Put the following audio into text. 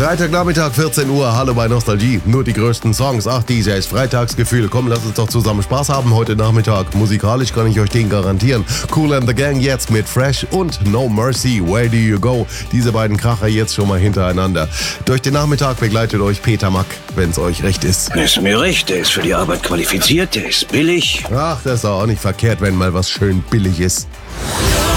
Freitagnachmittag, 14 Uhr, hallo bei Nostalgie. Nur die größten Songs. Ach, dieses Freitagsgefühl. Komm, lass uns doch zusammen Spaß haben heute Nachmittag. Musikalisch kann ich euch den garantieren. Kool and the Gang jetzt mit Fresh und No Mercy, Where Do You Go? Diese beiden Kracher jetzt schon mal hintereinander. Durch den Nachmittag begleitet euch Peter Mack, wenn es euch recht ist. Ist mir recht, der ist für die Arbeit qualifiziert, der ist billig. Ach, das ist doch auch nicht verkehrt, wenn mal was schön billig ist.